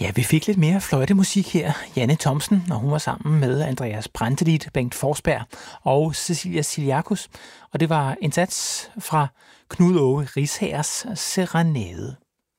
Ja, vi fik lidt mere fløjtemusik her. Janne Thomsen, og hun var sammen med Andreas Brantelid, Bengt Forsberg og Cecilia Siliakus. Og det var en sats fra Knud Åge Riishagers Serenade.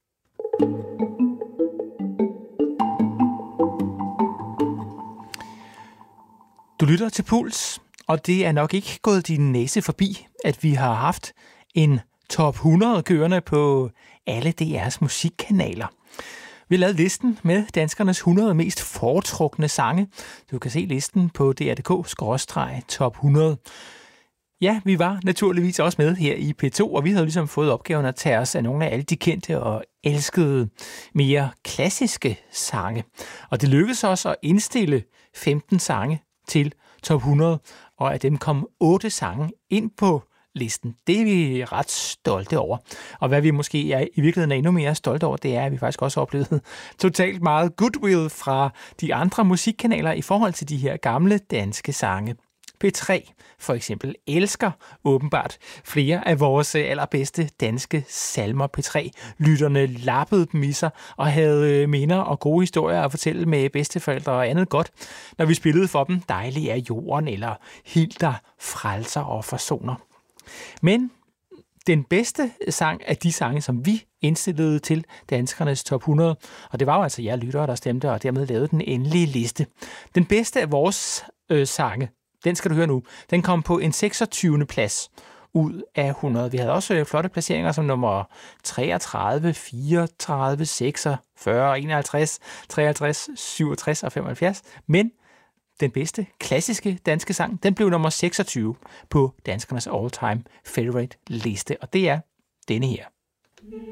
Du lytter til Puls, og det er nok ikke gået din næse forbi, at vi har haft en top 100 kørende på alle DR's musikkanaler. Vi har lavet listen med danskernes 100 mest foretrukne sange. Du kan se listen på dr.dk/top 100. Ja, vi var naturligvis også med her i P2, og vi havde ligesom fået opgaven at tage os af nogle af alle de kendte og elskede, mere klassiske sange. Og det lykkedes os at indstille 15 sange til top 100, og af dem kom 8 sange ind på listen. Det er vi ret stolte over. Og hvad vi måske er, i virkeligheden er endnu mere stolte over, det er, at vi faktisk også oplevede totalt meget goodwill fra de andre musikkanaler i forhold til de her gamle danske sange. P3 for eksempel elsker åbenbart flere af vores allerbedste danske salmer. P3-lytterne lappede dem i sig og havde minder og gode historier at fortælle med bedsteforældre og andet godt, når vi spillede for dem Dejlig er jorden eller Hilder, frelser og forsoner. Men den bedste sang af de sange, som vi indstillede til danskernes top 100, og det var jo altså jer lyttere, der stemte og dermed lavede den endelige liste. Den bedste af vores sange, den skal du høre nu, den kom på en 26. plads ud af 100. Vi havde også flotte placeringer som nummer 33, 34, 46, 51, 53, 67 og 75, men den bedste klassiske danske sang, den blev nummer 26 på danskernes all-time favorite liste, og det er denne her.